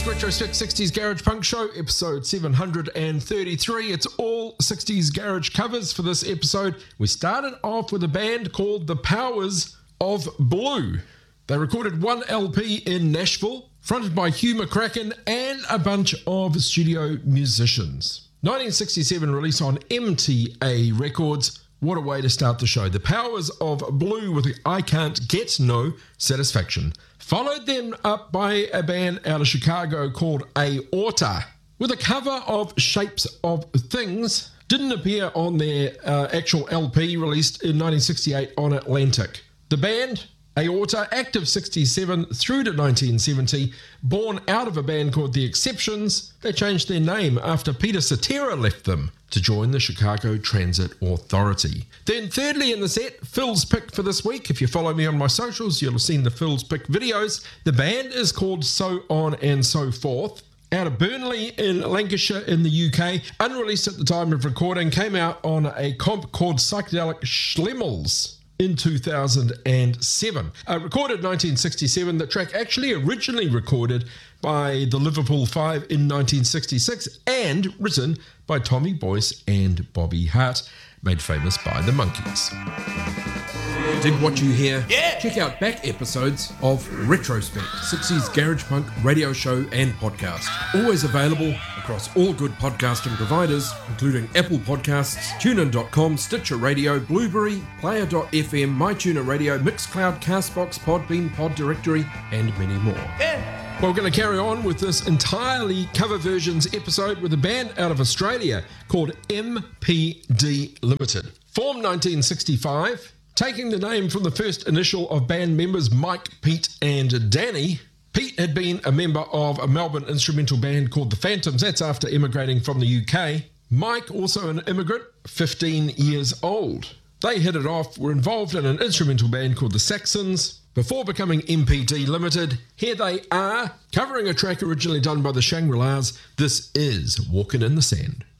Retrospect 60s Garage Punk Show, episode 733. It's all 60s garage covers for this episode. We started off with a band called The Powers of Blue. They recorded one LP in Nashville, fronted by Hugh McCracken and a bunch of studio musicians. 1967 release on MTA Records. What a way to start the show. The Powers of Blue with I Can't Get No Satisfaction. Followed then up by a band out of Chicago called Aorta with a cover of Shapes of Things. Didn't appear on their actual LP released in 1968 on Atlantic. The band, Aorta, active 67 through to 1970, born out of a band called The Exceptions. They changed their name after Peter Cetera left them to join the Chicago Transit Authority. Then thirdly in the set, Phil's pick for this week. If you follow me on my socials, you'll have seen the Phil's pick videos. The band is called So On and So Forth. Out of Burnley in Lancashire in the UK, unreleased at the time of recording, came out on a comp called Psychedelic Schlemmels in 2007. Recorded 1967, the track actually originally recorded by the Liverpool Five in 1966 and written by Tommy Boyce and Bobby Hart, made famous by the Monkees. Dig what you hear? Yeah! Check out back episodes of Retrospect, 60s Garage Punk radio show and podcast. Always available across all good podcasting providers, including Apple Podcasts, TuneIn.com, Stitcher Radio, Blueberry, Player.fm, MyTuner Radio, Mixcloud, Castbox, Podbean, Pod Directory, and many more. Yeah! Well, we're going to carry on with this entirely cover versions episode with a band out of Australia called MPD Limited. Formed 1965, taking the name from the first initial of band members Mike, Pete and Danny. Pete had been a member of a Melbourne instrumental band called The Phantoms. That's after immigrating from the UK. Mike, also an immigrant, 15 years old. They hit it off, were involved in an instrumental band called The Saxons. Before becoming MPD Limited, here they are, covering a track originally done by the Shangri-Las. This is Walking in the Sand.